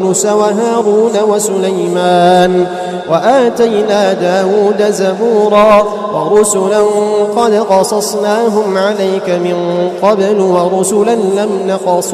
ويونس وهارون وسليمان وآتينا داود زبورا ورسلا قد قصصناهم عليك من قبل ورسلا لم نقصصهم